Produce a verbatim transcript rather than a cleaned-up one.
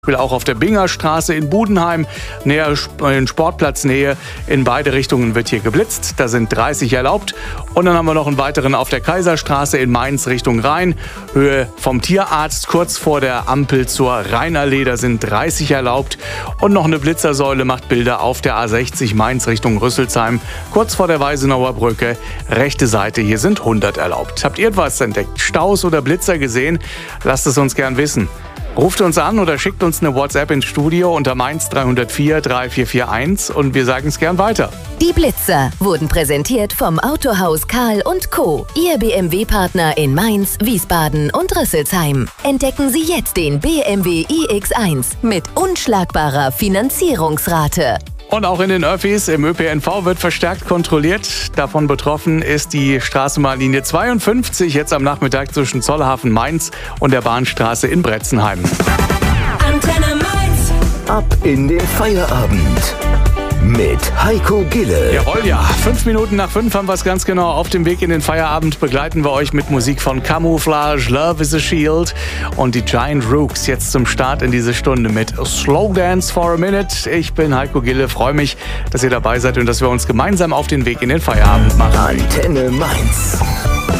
Auch auf der Bingerstraße in Budenheim, näher in Sportplatznähe. In beide Richtungen wird hier geblitzt. Da sind dreißig erlaubt. Und dann haben wir noch einen weiteren auf der Kaiserstraße in Mainz Richtung Rhein. Höhe vom Tierarzt kurz vor der Ampel zur Rheinallee. Da sind dreißig erlaubt. Und noch eine Blitzersäule macht Bilder auf der A sechzig Mainz Richtung Rüsselsheim. Kurz vor der Weisenauer Brücke. Rechte Seite, hier sind hundert erlaubt. Habt ihr etwas entdeckt? Staus oder Blitzer gesehen? Lasst es uns gern wissen. Ruft uns an oder schickt uns eine WhatsApp ins Studio unter Mainz drei null vier drei vier vier eins und wir sagen es gern weiter. Die Blitzer wurden präsentiert vom Autohaus Karl und Co., Ihr B M W-Partner in Mainz, Wiesbaden und Rüsselsheim. Entdecken Sie jetzt den B M W i X eins mit unschlagbarer Finanzierungsrate. Und auch in den Öffis im Ö P N V wird verstärkt kontrolliert. Davon betroffen ist die Straßenbahnlinie zweiundfünfzig, jetzt am Nachmittag zwischen Zollhafen Mainz und der Bahnstraße in Bretzenheim. Antenne Mainz. Ab in den Feierabend mit Heiko Gille. Jawohl, ja. Fünf Minuten nach fünf haben wir es ganz genau. Auf dem Weg in den Feierabend begleiten wir euch mit Musik von Camouflage, Love is a Shield und die Giant Rooks. Jetzt zum Start in diese Stunde mit Slow Dance for a Minute. Ich bin Heiko Gille, freue mich, dass ihr dabei seid und dass wir uns gemeinsam auf den Weg in den Feierabend machen. Antenne Mainz.